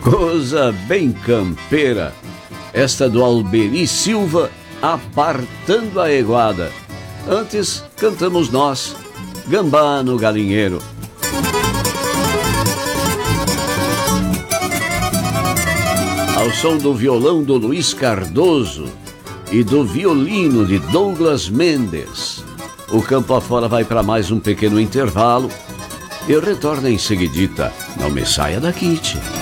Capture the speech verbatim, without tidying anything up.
Coisa bem campeira, esta do Alberi Silva, Apartando a Eguada. Antes, cantamos nós, Gambá no Galinheiro. Ao som do violão do Luiz Cardoso e do violino de Douglas Mendes, o Campo Afora vai para mais um pequeno intervalo e retorna em seguidita. Não me saia daqui, tchê.